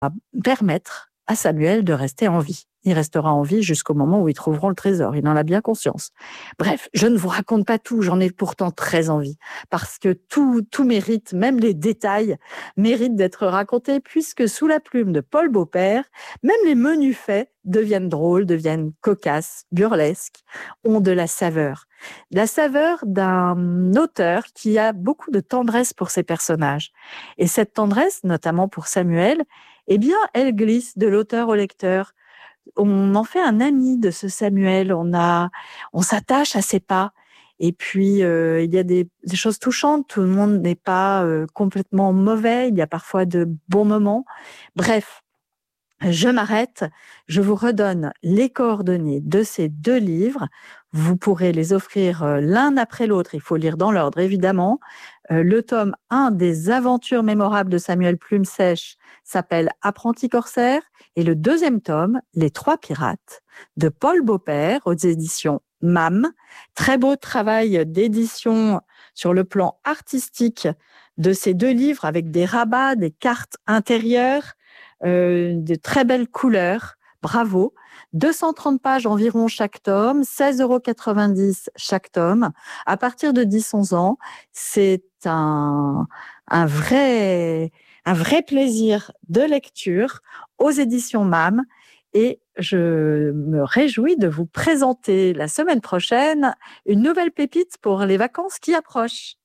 permettre à Samuel de rester en vie. Il restera en vie jusqu'au moment où ils trouveront le trésor. Il en a bien conscience. Bref, je ne vous raconte pas tout, j'en ai pourtant très envie. Parce que tout mérite, même les détails, méritent d'être racontés, puisque sous la plume de Paul Beaupère, même les menus faits deviennent drôles, deviennent cocasses, burlesques, ont de la saveur. La saveur d'un auteur qui a beaucoup de tendresse pour ses personnages. Et cette tendresse, notamment pour Samuel, eh bien, elle glisse de l'auteur au lecteur. On en fait un ami de ce Samuel, on s'attache à ses pas. Et puis, il y a des choses touchantes. Tout le monde n'est pas complètement mauvais. Il y a parfois de bons moments. Bref, je m'arrête. Je vous redonne les coordonnées de ces 2 livres. Vous pourrez les offrir l'un après l'autre. Il faut lire dans l'ordre, évidemment. Le tome 1 des aventures mémorables de Samuel Plume Sèche s'appelle Apprenti corsaire. Et le 2e tome, Les 3 pirates, de Paul Beaupère, aux éditions MAM. Très beau travail d'édition sur le plan artistique de ces 2 livres, avec des rabats, des cartes intérieures, de très belles couleurs. Bravo. 230 pages environ chaque tome, 16,90 € chaque tome. À partir de 10-11 ans, c'est un vrai plaisir de lecture aux éditions MAM. Et je me réjouis de vous présenter la semaine prochaine une nouvelle pépite pour les vacances qui approchent.